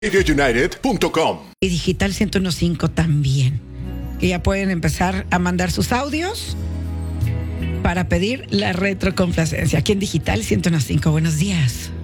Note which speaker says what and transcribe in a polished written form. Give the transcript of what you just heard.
Speaker 1: RadioUnited.com
Speaker 2: Y Digital 101.5 también. Que ya pueden empezar a mandar sus audios para pedir la retrocomplacencia. Aquí en Digital 101.5. Buenos días.